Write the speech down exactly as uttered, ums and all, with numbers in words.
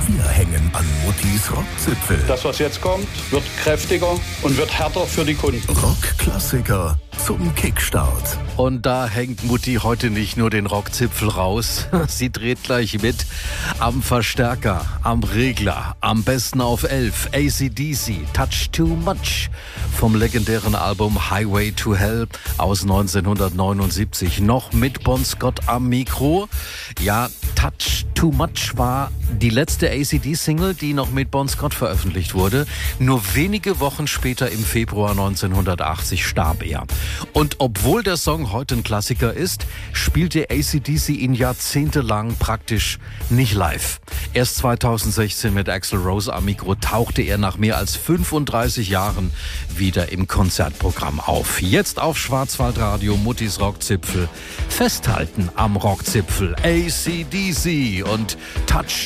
Wir hängen an Muttis Rockzipfel. Das, was jetzt kommt, wird kräftiger und wird härter für die Kunden. Rockklassiker zum Kickstart. Und da hängt Mutti heute nicht nur den Rockzipfel raus, sie dreht gleich mit am Verstärker, am Regler, am besten auf elf, A C D C, Touch Too Much vom legendären Album Highway to Hell aus neunzehnhundertneunundsiebzig, noch mit Bon Scott am Mikro. Ja, Touch Too Much war die letzte A C D-Single, die noch mit Bon Scott veröffentlicht wurde. Nur wenige Wochen später, im Februar neunzehnhundertachtzig, starb er. Und obwohl der Song heute ein Klassiker ist, spielte A C D C ihn jahrzehntelang praktisch nicht live. Erst zweitausendsechzehn mit Axl Rose am Mikro tauchte er nach mehr als fünfunddreißig Jahren wieder im Konzertprogramm auf. Jetzt auf Schwarzwaldradio, Muttis Rockzipfel. Festhalten am Rockzipfel, A C D C und Touch